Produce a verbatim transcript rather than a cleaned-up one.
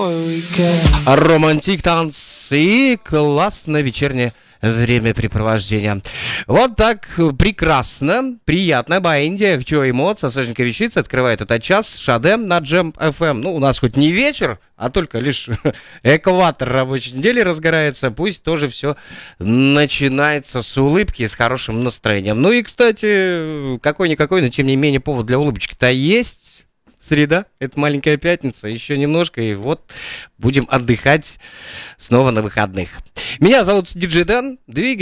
Романтик, танц и классное вечернее времяпрепровождение. Вот так прекрасно, приятно. Баинди, Хчо эмоция, Сашенька Вещица открывает этот час. Шадем на Джем эф эм. Ну, у нас хоть не вечер, а только лишь экватор рабочей недели разгорается. Пусть тоже все начинается с улыбки, с хорошим настроением. Ну и, кстати, какой-никакой, но тем не менее повод для улыбочки-то есть. Среда, это маленькая пятница, еще немножко, и вот будем отдыхать снова на выходных. Меня зовут Диджей Дэн, двигаем.